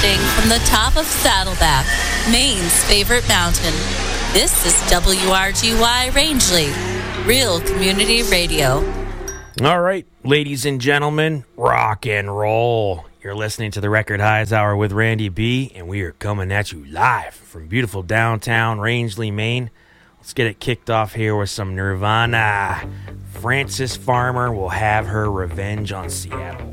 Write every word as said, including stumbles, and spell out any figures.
Broadcasting from the top of Saddleback, Maine's favorite mountain. This is W R G Y Rangeley, Real Community Radio. All right, ladies and gentlemen, rock and roll. You're listening to the Record Highs Hour with Randy B, and we are coming at you live from beautiful downtown Rangeley, Maine. Let's get it kicked off here with some Nirvana. Frances Farmer will have her revenge on Seattle.